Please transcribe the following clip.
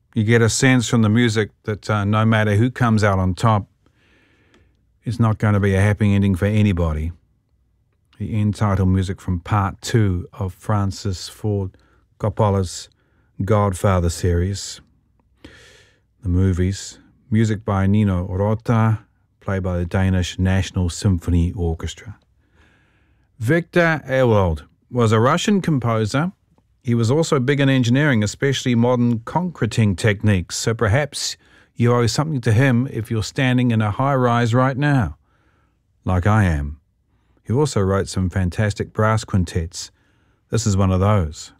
You get a sense from the music that no matter who comes out on top, it's not going to be a happy ending for anybody. The end title music from Part 2 of Francis Ford Coppola's Godfather series. The movies, music by Nino Rota, played by the Danish National Symphony Orchestra. Victor Ewald was a Russian composer. He was also big in engineering, especially modern concreting techniques, so perhaps you owe something to him if you're standing in a high-rise right now, like I am. He also wrote some fantastic brass quintets. This is one of those.